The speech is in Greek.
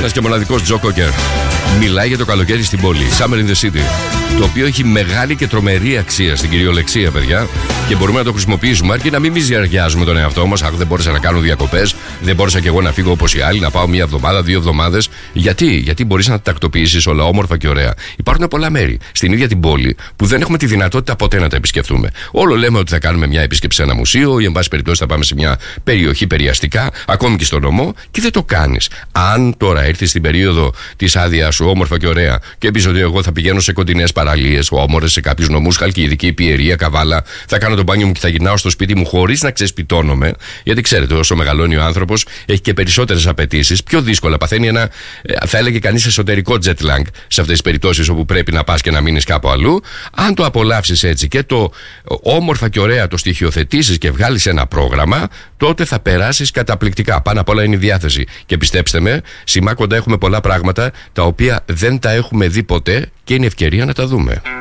Ένας και μοναδικός Τζο Κόκερ μιλάει για το καλοκαίρι στην πόλη, Summer in the City, το οποίο έχει μεγάλη και τρομερή αξία στην κυριολεξία, παιδιά, και μπορούμε να το χρησιμοποιήσουμε αρκεί να μην μιζεριάζουμε τον εαυτό μας. Αχ, δεν μπόρεσα να κάνω διακοπές, δεν μπόρεσα κι εγώ να φύγω όπως οι άλλοι, να πάω 1 εβδομάδα, 2 εβδομάδες. Γιατί μπορείς να τα τακτοποιήσεις όλα όμορφα και ωραία. Υπάρχουν πολλά μέρη στην ίδια την πόλη που δεν έχουμε τη δυνατότητα ποτέ να τα επισκεφθούμε. Όλο λέμε ότι θα κάνουμε μια επίσκεψη σε ένα μουσείο ή, εν πάση περιπτώσει, θα πάμε σε μια περιοχή περιαστικά, ακόμη και στο νομό, και δεν το κάνεις. Αν τώρα έρθει στην περίοδο της άδειας σου, όμορφα και ωραία, και πεις ότι εγώ θα πηγαίνω σε κοντινές παραλίες, όμορφες, σε κάποιους νομούς, Χαλκιδική, Πιερία, Καβάλα, θα κάνω τον μπάνιο μου και θα γυρνάω στο σπίτι μου χωρίς να ξεσπιτώνομαι, γιατί ξέρετε, όσο μεγαλώνει ο άνθρωπος, έχει και περισσότερες απαιτήσεις, πιο δύσκολα παθαίνει ένα, θα έλεγε κανείς, εσωτερικό jet lag σε αυτές τις περιπτώσεις όπου πρέπει να πας και να μείνεις κάπου αλλού. Αν το απολαύσεις έτσι και το όμορφα και ωραία το στοιχειοθετήσεις και βγάλεις ένα πρόγραμμα, τότε θα περάσεις καταπληκτικά. Πάνω απ' όλα είναι η διάθεση. Και πιστέψτε με, Σημάκοντα έχουμε πολλά πράγματα τα οποία δεν τα έχουμε δει ποτέ και είναι ευκαιρία να τα δούμε.